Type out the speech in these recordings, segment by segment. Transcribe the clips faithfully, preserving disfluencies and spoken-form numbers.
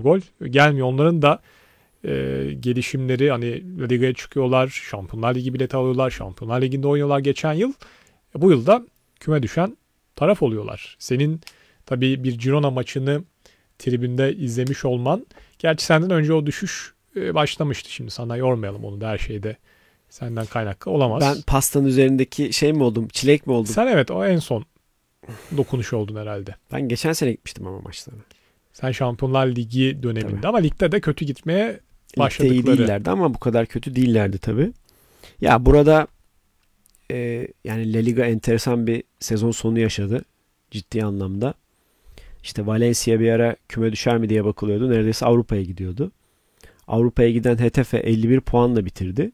gol gelmiyor. Onların da e, gelişimleri, hani La Liga'ya çıkıyorlar, Şampiyonlar Ligi bileti alıyorlar, Şampiyonlar Ligi'nde oynuyorlar geçen yıl. Bu yıl da küme düşen taraf oluyorlar. Senin tabii bir Girona maçını tribünde izlemiş olman, gerçi senden önce o düşüş e, başlamıştı. Şimdi sana yormayalım onu da, her şeyde senden kaynaklı olamaz. Ben pastanın üzerindeki şey mi oldum? Çilek mi oldum? Sen evet, o en son dokunuş oldun herhalde. Ben geçen sene gitmiştim ama maçlara. Sen Şampiyonlar Ligi döneminde Tabii. ama ligde de kötü gitmeye başladıkları. Ligde iyi değillerdi ama bu kadar kötü değillerdi tabii. Ya burada e, yani La Liga enteresan bir sezon sonu yaşadı. Ciddi anlamda. İşte Valencia bir ara küme düşer mi diye bakılıyordu. Neredeyse Avrupa'ya gidiyordu. Avrupa'ya giden Getafe elli bir puanla bitirdi.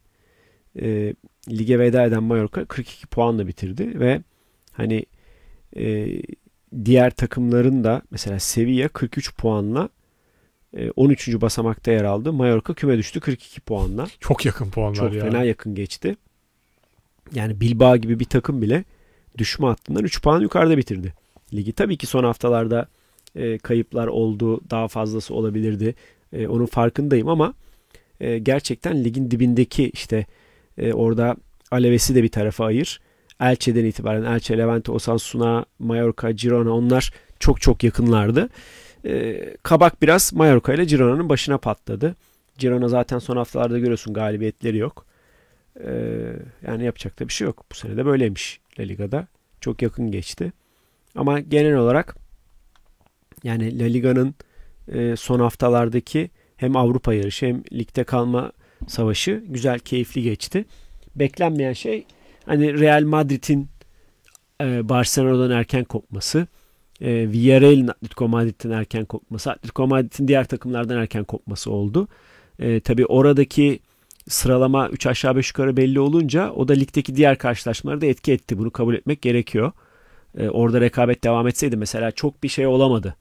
E, lige veda eden Mallorca kırk iki puanla bitirdi ve hani e, diğer takımların da mesela Sevilla kırk üç puanla e, on üçüncü basamakta yer aldı. Mallorca küme düştü kırk iki puanla. Çok yakın puanlar Çok ya. Çok fena yakın geçti. Yani Bilbao gibi bir takım bile düşme hattından üç puan yukarıda bitirdi ligi. Tabii ki son haftalarda e, kayıplar oldu. Daha fazlası olabilirdi. E, onun farkındayım ama e, gerçekten ligin dibindeki işte e, orada Alaves'i de bir tarafa ayır. Elche'den itibaren Elche, Levante, Osasuna, Mallorca, Girona, onlar çok çok yakınlardı. E, kabak biraz Mallorca ile Girona'nın başına patladı. Girona zaten son haftalarda görüyorsun galibiyetleri yok. E, yani yapacak da bir şey yok. Bu sene de böyleymiş La Liga'da. Çok yakın geçti. Ama genel olarak yani La Liga'nın e, son haftalardaki hem Avrupa yarışı hem ligde kalma savaşı güzel, keyifli geçti. Beklenmeyen şey hani Real Madrid'in e, Barcelona'dan erken kopması, e, Villarreal'in Atletico Madrid'den erken kopması, Atletico Madrid'in diğer takımlardan erken kopması oldu. E, tabii oradaki sıralama üç aşağı beş yukarı belli olunca o da ligdeki diğer karşılaşmaları da etki etti. Bunu kabul etmek gerekiyor. E, orada rekabet devam etseydi mesela çok bir şey olamadı.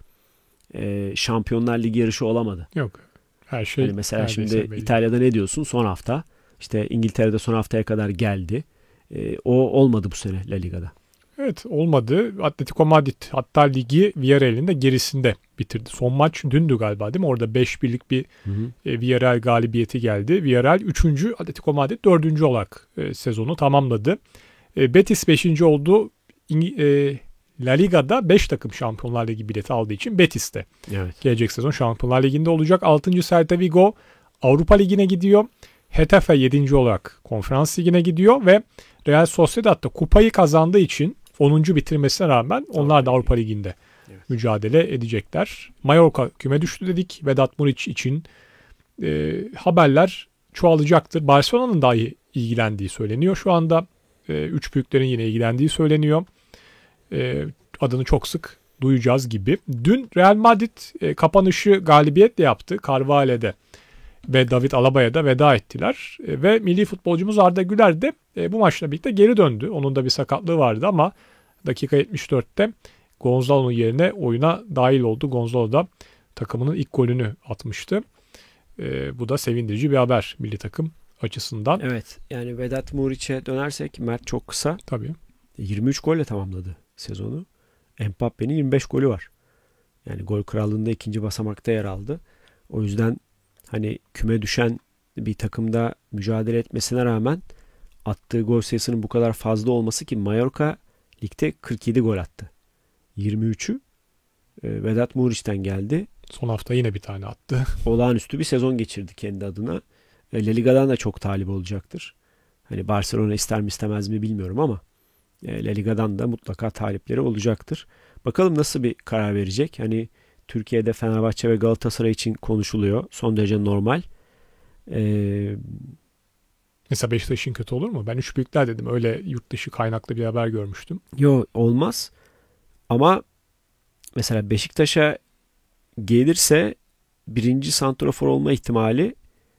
E, Şampiyonlar Ligi yarışı olamadı. Yok. Her şey. Yani mesela şimdi belli. İtalya'da ne diyorsun? Son hafta. İşte İngiltere'de son haftaya kadar geldi. E, o olmadı bu sene La Liga'da. Evet, olmadı. Atletico Madrid hatta ligi Villarreal'in de gerisinde bitirdi. Son maç dündü galiba, değil mi? Orada beş birlik bir Hı hı. e, Villarreal galibiyeti geldi. Villarreal üçüncü, Atletico Madrid dördüncü olarak e, sezonu tamamladı. E, Betis beşinci oldu. İng- e, La Liga'da beş takım Şampiyonlar Ligi bileti aldığı için Betis de Evet. gelecek sezon Şampiyonlar Ligi'nde olacak. altıncı Celta Vigo Avrupa Ligi'ne gidiyor. Getafe yedinci olarak Konferans Ligi'ne gidiyor ve Real Sociedad da kupayı kazandığı için onuncu bitirmesine rağmen onlar da Avrupa Ligi'nde evet. mücadele edecekler. Mallorca küme düştü dedik. Vedat Muriç için e, haberler çoğalacaktır. Barcelona'nın dahi ilgilendiği söyleniyor. Şu anda e, üç büyüklerin yine ilgilendiği söyleniyor. E, adını çok sık duyacağız gibi. Dün Real Madrid e, kapanışı galibiyetle yaptı. Carvalho'da ve David Alaba'ya da veda ettiler. E, ve milli futbolcumuz Arda Güler de e, bu maçla birlikte geri döndü. Onun da bir sakatlığı vardı ama dakika yetmiş dörtte Gonzalo'nun yerine oyuna dahil oldu. Gonzalo da takımının ilk golünü atmıştı. E, bu da sevindirici bir haber milli takım açısından. Evet, yani Vedat Muriç'e dönersek, Mert çok kısa. Tabii. yirmi üç golle tamamladı sezonu. Mbappe'nin yirmi beş golü var. Yani gol krallığında ikinci basamakta yer aldı. O yüzden hani küme düşen bir takımda mücadele etmesine rağmen attığı gol sayısının bu kadar fazla olması, ki Mallorca ligde kırk yedi gol attı. yirmi üçü e, Vedat Muriç'ten geldi. Son hafta yine bir tane attı. Olağanüstü bir sezon geçirdi kendi adına. E, La Liga'dan da çok talip olacaktır. Hani Barcelona ister mi istemez mi bilmiyorum ama e, La Liga'dan da mutlaka talipleri olacaktır. Bakalım nasıl bir karar verecek. Hani Türkiye'de Fenerbahçe ve Galatasaray için konuşuluyor. Son derece normal. Ee, Mesela Beşiktaş'ın kötü olur mu? Ben üç büyükler dedim. Öyle yurt dışı kaynaklı bir haber görmüştüm. Yok, olmaz. Ama mesela Beşiktaş'a gelirse birinci santrafor olma ihtimali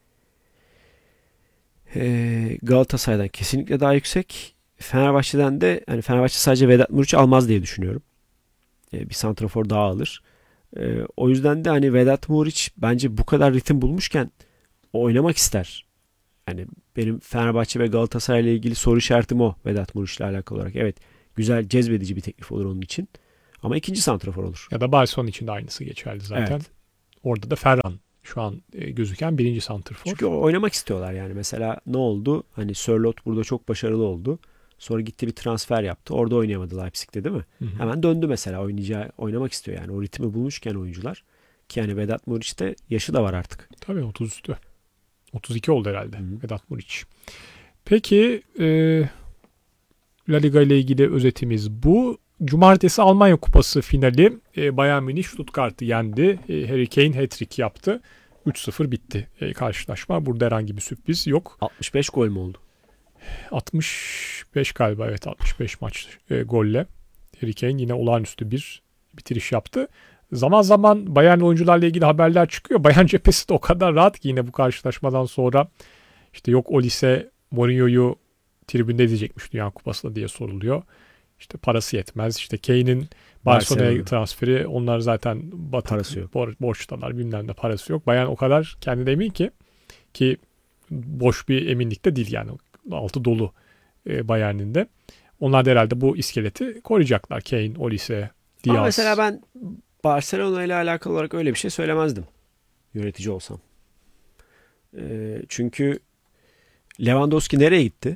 e, Galatasaray'dan kesinlikle daha yüksek. Fenerbahçe'den de, yani Fenerbahçe sadece Vedat Muriç'i almaz diye düşünüyorum. E, bir santrafor daha alır. E, o yüzden de hani Vedat Muriç bence bu kadar ritim bulmuşken oynamak ister. Yani benim Fenerbahçe ve Galatasaray ile ilgili soru işaretim o, Vedat Muriç'le alakalı olarak. Evet, güzel, cezbedici bir teklif olur onun için. Ama ikinci santrafor olur. Ya da Barcelona için de aynısı geçerli zaten. Evet. Orada da Ferran şu an e, gözüken birinci santrfor. Çünkü oynamak istiyorlar yani. Mesela ne oldu? Hani Sörloth burada çok başarılı oldu. Sonra gitti bir transfer yaptı. Orada oynayamadı Leipzig'te değil mi? Hı hı. Hemen döndü mesela. Oynayacağı, oynamak istiyor yani. O ritmi bulmuşken oyuncular. Ki yani Vedat Muriç'te yaşı da var artık. Tabii otuz üstü. otuz iki oldu herhalde hı hı. Vedat Muriç. Peki e, La Liga ile ilgili özetimiz bu. Cumartesi Almanya Kupası finali e, Bayern Münih Stuttgart'ı yendi. E, Harry Kane hat-trick yaptı. üç sıfır bitti e, karşılaşma. Burada herhangi bir sürpriz yok. altmış beş gol mü oldu? altmış beş galiba, evet, altmış beş maç e, golle. Harry Kane yine olağanüstü bir bitiriş yaptı. Zaman zaman Bayern oyuncularla ilgili haberler çıkıyor. Bayern cephesi de o kadar rahat ki yine bu karşılaşmadan sonra işte yok Olise Mourinho'yu tribünde izleyecekmiş Dünya Kupası'nda diye soruluyor. İşte parası yetmez. İşte Kane'in Barcelona'ya transferi, onlar zaten batık, parası yok. Bor, borçtalar, bilmem ne, parası yok. Bayern o kadar kendine emin ki ki boş bir eminlik de değil yani. Altı dolu e, Bayern'in de. Onlar da herhalde bu iskeleti koruyacaklar. Kane, Olise, Diaz. Ama mesela ben Barcelona ile alakalı olarak öyle bir şey söylemezdim. Yönetici olsam. E, çünkü Lewandowski nereye gitti?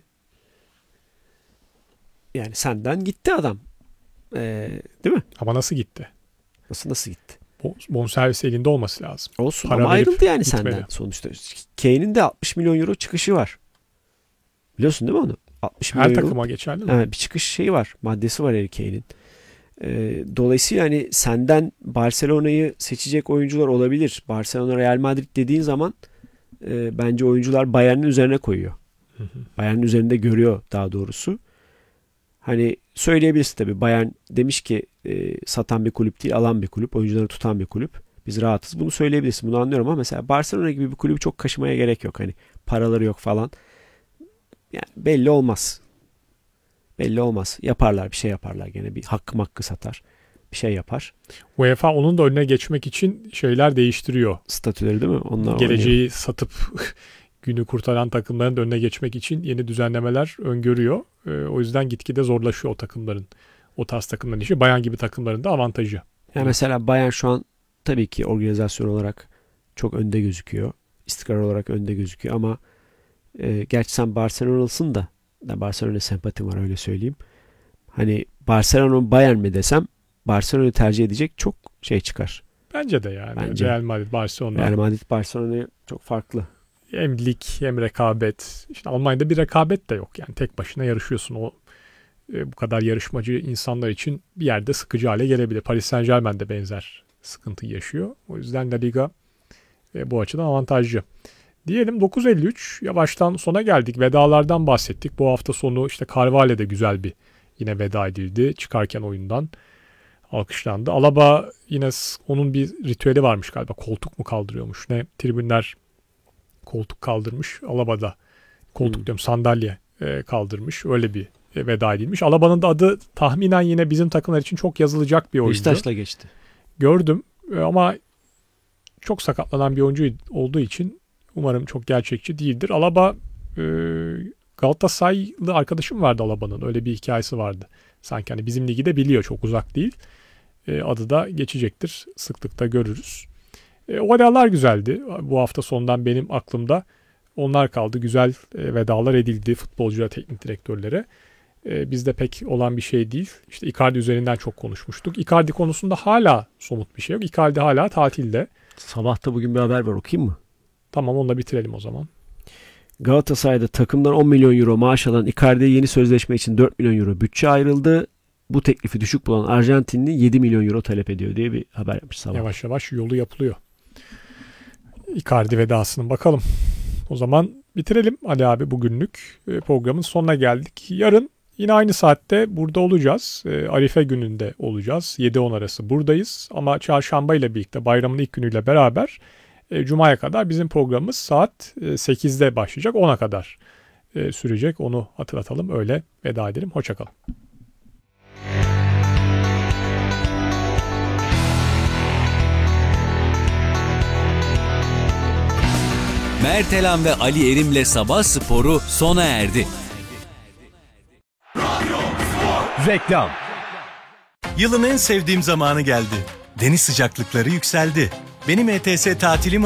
Yani senden gitti adam. Ee, değil mi? Ama nasıl gitti? Nasıl nasıl gitti? Bonservis elinde olması lazım. Olsun para ama ayrıldı yani gitmedi. Senden sonuçta. Kane'in de altmış milyon euro çıkışı var. Biliyorsun değil mi onu? altmış Her milyon takıma euro, geçerli mi? Evet, bir çıkış şeyi var. Maddesi var Harry Kane'in. Ee, dolayısıyla hani senden Barcelona'yı seçecek oyuncular olabilir. Barcelona, Real Madrid dediğin zaman e, bence oyuncular Bayern'in üzerine koyuyor. Hı hı. Bayern'in üzerinde görüyor daha doğrusu. Hani söyleyebilirsin tabii. Bayern demiş ki e, satan bir kulüp değil, alan bir kulüp, oyuncuları tutan bir kulüp. Biz rahatız. Bunu söyleyebilirsin. Bunu anlıyorum ama mesela Barcelona gibi bir kulübü çok kaşımaya gerek yok. Hani paraları yok falan. Yani belli olmaz. Belli olmaz. Yaparlar, bir şey yaparlar gene. Bir hakkı makkı satar. Bir şey yapar. UEFA onun da önüne geçmek için şeyler değiştiriyor. Statüleri değil mi? Onlar geleceği oynuyor. satıp günü kurtaran takımların da önüne geçmek için yeni düzenlemeler öngörüyor. Ee, o yüzden gitgide zorlaşıyor o takımların. O tarz takımların işi. Bayern gibi takımların da avantajı. Yani mesela Bayern şu an tabii ki organizasyon olarak çok önde gözüküyor. İstikrar olarak önde gözüküyor ama e, gerçi sen Barcelona'lısın da, da Barcelona'ya sempatim var öyle söyleyeyim. Hani Barcelona Bayern mi desem Barcelona'yı tercih edecek çok şey çıkar. Bence de yani. Bence. Real Madrid, Barcelona. Real Madrid, Barcelona çok farklı. Hem lig hem rekabet. İşte Almanya'da bir rekabet de yok. Yani tek başına yarışıyorsun. O e, bu kadar yarışmacı insanlar için bir yerde sıkıcı hale gelebilir. Paris Saint-Germain de benzer sıkıntı yaşıyor. O yüzden La Liga e, bu açıdan avantajlı. Diyelim dokuz elli üç, yavaştan sona geldik. Vedalardan bahsettik. Bu hafta sonu işte Carvalho'da güzel bir yine veda edildi. Çıkarken oyundan alkışlandı. Alaba yine onun bir ritüeli varmış galiba. Koltuk mu kaldırıyormuş ne? Tribünler koltuk kaldırmış. Alaba'da koltuk hmm. diyorum sandalye e, kaldırmış. Öyle bir e, veda edilmiş. Alaba'nın da adı tahminen yine bizim takımlar için çok yazılacak bir oyuncu. Beşiktaş'la geçti. Gördüm e, ama çok sakatlanan bir oyuncu olduğu için umarım çok gerçekçi değildir. Alaba e, Galatasaraylı arkadaşım vardı Alaba'nın. Öyle bir hikayesi vardı. Sanki hani bizim ligi de biliyor. Çok uzak değil. E, adı da geçecektir. Sıklıkta görürüz. E, o vedalar güzeldi. Bu hafta sonundan benim aklımda onlar kaldı. Güzel e, vedalar edildi futbolculara, teknik direktörlere. E, bizde pek olan bir şey değil. İşte Icardi üzerinden çok konuşmuştuk. Icardi konusunda hala somut bir şey yok. Icardi hala tatilde. Sabahta bugün bir haber var, okuyayım mı? Tamam, onunla bitirelim o zaman. Galatasaray'da takımdan on milyon euro maaş alan Icardi'ye yeni sözleşme için dört milyon euro bütçe ayrıldı. Bu teklifi düşük bulan Arjantinli yedi milyon euro talep ediyor diye bir haber yapmış sabah. Yavaş yavaş yolu yapılıyor. Icardi vedasının bakalım. O zaman bitirelim Ali abi bugünlük. Programın sonuna geldik. Yarın yine aynı saatte burada olacağız. Arife gününde olacağız. yedi on arası buradayız. Ama çarşamba ile birlikte bayramın ilk günüyle beraber Cuma'ya kadar bizim programımız saat sekizde başlayacak. ona kadar sürecek. Onu hatırlatalım. Öyle veda edelim. Hoşça kalın. Mertelan ve Ali Erim'le Sabah Sporu sona erdi. Reklam. Yılın en sevdiğim zamanı geldi. Deniz sıcaklıkları yükseldi. Benim E T S tatilim